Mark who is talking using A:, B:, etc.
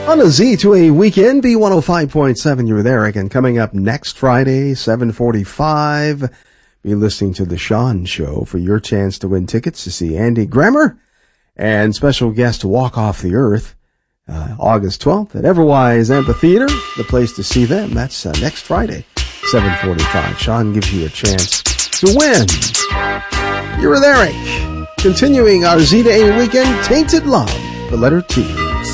A: On a Z2A weekend, B105.7, you were there again. Coming up next Friday, 7:45, be listening to The Sean Show for your chance to win tickets to see Andy Grammer and special guest Walk Off the Earth, August 12th at Everwise Amphitheater, the place to see them. That's next Friday, 7:45. Sean gives you a chance to win. You're with Eric. Continuing our Z2A weekend, Tainted Love, the letter T.